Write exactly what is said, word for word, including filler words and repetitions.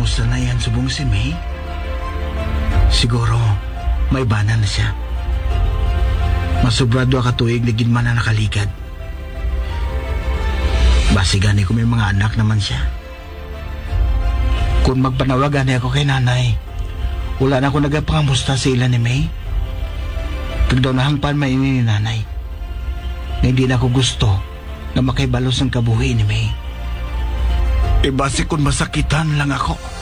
Kumusta na yan subong si May? Siguro, may bana na siya. Masubrado ka tuig na gid man na nakalikad. Basigan ko may mga anak naman siya. Kung magpanawagan ako kay nanay, wala na ako nagapangamusta sa ilan ni May. Pagdaw na hangpan maini ni nanay, na hindi na ako gusto na makaibalos ng kabuhi ni May. E base kung masakitan lang ako,